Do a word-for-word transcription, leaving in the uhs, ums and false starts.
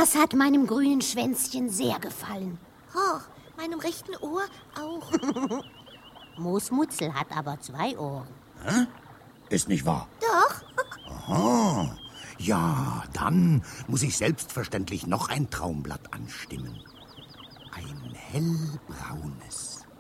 Das hat meinem grünen Schwänzchen sehr gefallen. Oh, meinem rechten Ohr auch. Moosmutzel hat aber zwei Ohren. Hä? Ist nicht wahr? Doch. Aha. Ja, dann muss ich selbstverständlich noch ein Traumblatt anstimmen. Ein hellbraunes.